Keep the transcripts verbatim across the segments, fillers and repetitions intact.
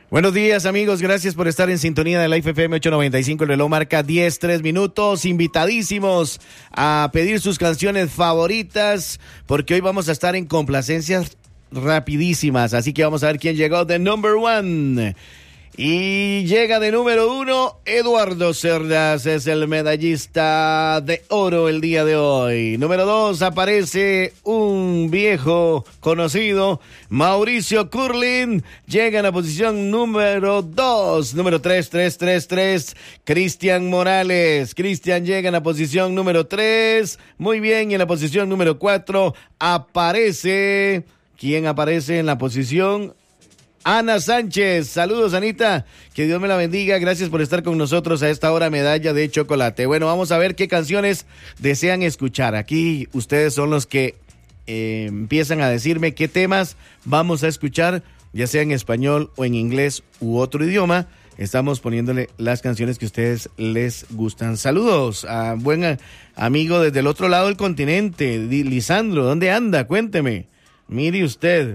Buenos días, amigos, gracias por estar en sintonía de Life F M ocho noventa y cinco, el reloj marca diez, tres minutos, invitadísimos a pedir sus canciones favoritas, porque hoy vamos a estar en complacencias rapidísimas, así que vamos a ver quién llegó de number one. Y llega de número uno, Eduardo Cerdas, es el medallista de oro el día de hoy. Número dos, aparece un viejo conocido, Mauricio Curlin, llega en la posición número dos. Número tres, tres, tres, tres, Cristian Morales. Cristian llega en la posición número tres. Muy bien, y en la posición número cuatro aparece... ¿Quién aparece en la posición? Ana Sánchez. Saludos, Anita, que Dios me la bendiga, gracias por estar con nosotros a esta hora, medalla de chocolate. Bueno, vamos a ver qué canciones desean escuchar. Aquí ustedes son los que eh, empiezan a decirme qué temas vamos a escuchar, ya sea en español o en inglés u otro idioma. Estamos poniéndole las canciones que a ustedes les gustan. Saludos a buen amigo desde el otro lado del continente, Lisandro, ¿dónde anda? Cuénteme. Mire usted.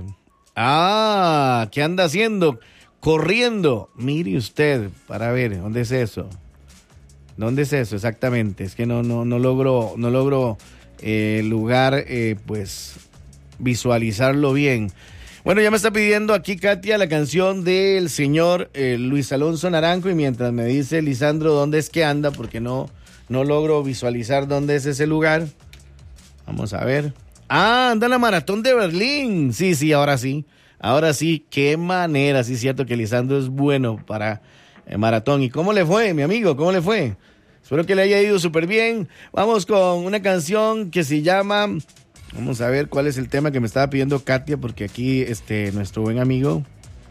Ah, ¿qué anda haciendo? Corriendo. Mire usted, para ver, ¿dónde es eso? ¿Dónde es eso exactamente? Es que no, no, no logro, no logro eh, el lugar, eh, pues, visualizarlo bien. Bueno, ya me está pidiendo aquí Katia la canción del señor eh, Luis Alonso Naranjo, y mientras me dice Lisandro dónde es que anda, porque no, no logro visualizar dónde es ese lugar. Vamos a ver. Ah, anda la maratón de Berlín. Sí, sí, ahora sí. Ahora sí, qué manera. Sí, es cierto que Lisandro es bueno para eh, maratón. ¿Y cómo le fue, mi amigo? ¿Cómo le fue? Espero que le haya ido súper bien. Vamos con una canción que se llama... Vamos a ver cuál es el tema que me estaba pidiendo Katia, porque aquí este nuestro buen amigo...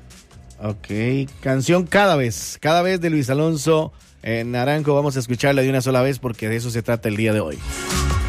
Ok, canción Cada Vez. Cada Vez de Luis Alonso eh, Naranjo. Vamos a escucharla de una sola vez porque de eso se trata el día de hoy.